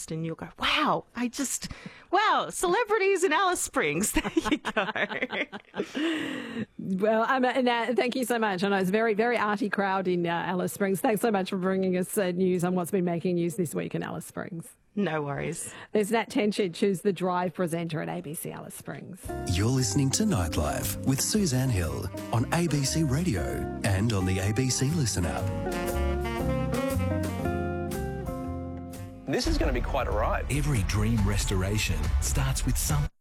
podcast and you'll go, wow, celebrities in Alice Springs. There you go. Well, thank you so much. I know it's a very, very arty crowd in Alice Springs. Thanks so much for bringing us news on what's been making news this week in Alice Springs. No worries. There's Nat Tenchich, who's the Drive presenter at ABC Alice Springs. You're listening to Nightlife with Suzanne Hill on ABC Radio and on the ABC Listen app. This is going to be quite a ride. Every dream restoration starts with some